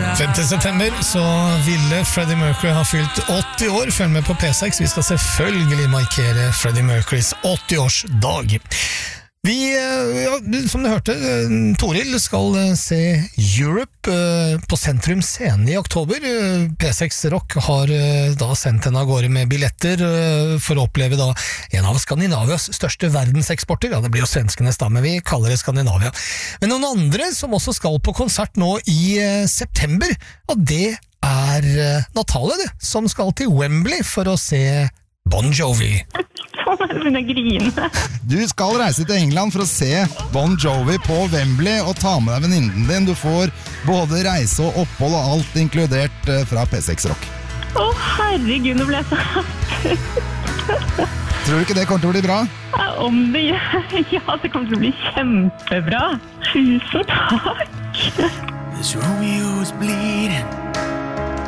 5. september så ville Freddie Mercury ha fylt 80 år. Følg med på P6, vi skal selvfølgelig markere Freddie Mercurys 80-årsdag. Vi, som du hørte, Toril skal se Europe på Sentrum Scene i oktober. P6 Rock har da sendt henne av gårde med billetter for å oppleve da en av Skandinavias største verdenseksporter. Ja, det blir jo svenskenes da, men vi kaller det Skandinavia. Men noen andre som også skal på konsert nå i september, og det Natalie, som skal til Wembley for å se Bon Jovi. Du skal reise til England for å se Bon Jovi på Wembley og ta med deg venninnen din. Du får både reise og opphold og alt inkludert fra P6 Rock. Herregud, nå ble jeg så happy. Tror du ikke det kommer til å bli bra? Om det gjør, ja, det kommer til å bli kjempebra. Tusen takk. This Romeo's bleeding